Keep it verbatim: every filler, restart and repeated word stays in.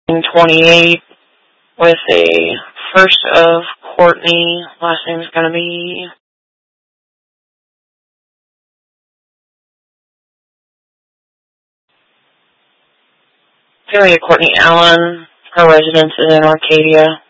twenty-eight with a first of Courtney. Last name is going to be Familia Courtney Allen. Her residence is in Arcadia.